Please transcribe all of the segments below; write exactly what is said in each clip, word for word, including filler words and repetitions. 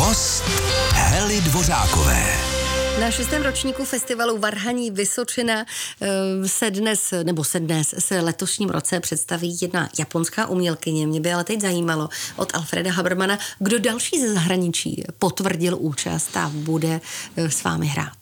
Host Hely Dvořákové. Na šestém ročníku festivalu Varhaní Vysočina se dnes, nebo se dnes, se letošním roce představí jedna japonská umělkyně. Mě by ale teď zajímalo od Alfreda Habermana, kdo další ze zahraničí potvrdil účast a bude s vámi hrát.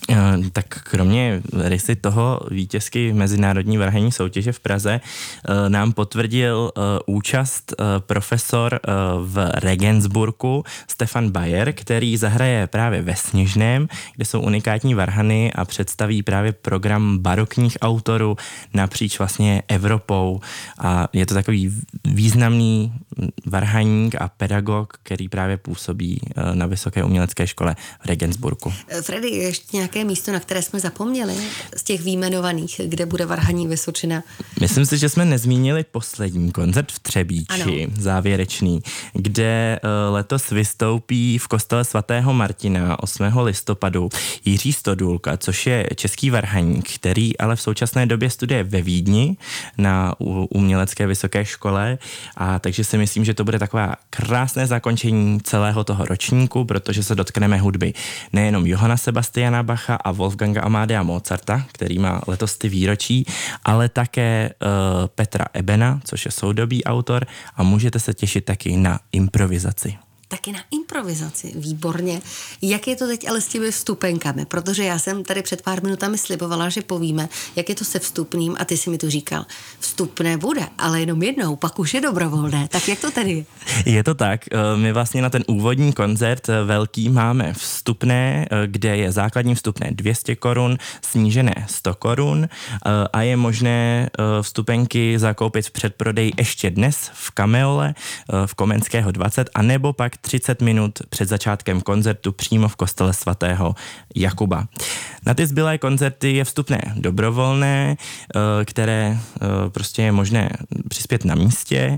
Tak kromě rysy toho vítězky mezinárodní varhanní soutěže v Praze nám potvrdil účast profesor v Regensburgu Stefan Bayer, který zahraje právě ve Sněžném, kde jsou unikátní varhany a představí právě program barokních autorů napříč vlastně Evropou. A je to takový významný varhaník a pedagog, který právě působí na Vysoké umělecké škole v Regensburgu. Freddy, ještě nějaké místo, na které jsme zapomněli z těch výjmenovaných, kde bude Varhaní Vysočina? Myslím si, že jsme nezmínili poslední koncert v Třebíči, ano. závěrečný, kde letos vystoupí v kostele svatého Martina osmého listopadu Jiří Stodůlka, což je český varhaník, který ale v současné době studuje ve Vídni na umělecké vysoké škole, a takže si myslím, že to bude taková krásné zakončení celého toho ročníku, protože se dotkneme hudby nejenom Johanna Sebastiana Bacha a Wolfganga Amadea Mozarta, který má letos ty výročí, ale také uh, Petra Ebena, což je soudobý autor, a můžete se těšit taky na improvizaci. Taky na improvizaci, výborně. Jak je to teď ale s těmi vstupenkami? Protože já jsem tady před pár minutami slibovala, že povíme, jak je to se vstupným, a ty si mi tu říkal, vstupné bude, ale jenom jednou, pak už je dobrovolné. Tak jak to tady je? Je to tak. My vlastně na ten úvodní koncert velký máme vstupné, kde je základní vstupné dvě stě korun, snížené sto korun, a je možné vstupenky zakoupit v předprodeji ještě dnes v Kameole v Komenského dvacet, anebo pak třicet minut před začátkem koncertu přímo v kostele svatého Jakuba. Na ty zbylé koncerty je vstupné dobrovolné, které prostě je možné přispět na místě,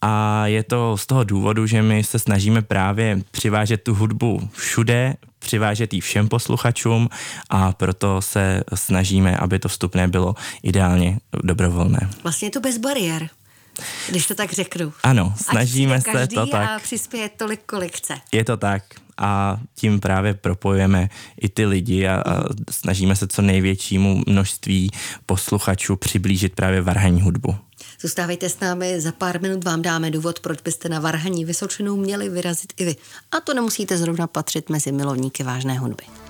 a je to z toho důvodu, že my se snažíme právě přivážet tu hudbu všude, přivážet ji všem posluchačům, a proto se snažíme, aby to vstupné bylo ideálně dobrovolné. Vlastně je to bez bariér, když to tak řeknu. Ano, snažíme se to tak. A přispěje tolik, kolik chce. Je to tak, a tím právě propojujeme i ty lidi a, a snažíme se co největšímu množství posluchačů přiblížit právě varhanní hudbu. Zůstávejte s námi, za pár minut vám dáme důvod, proč byste na Varhaní Vysočinu měli vyrazit i vy. A to nemusíte zrovna patřit mezi milovníky vážné hudby.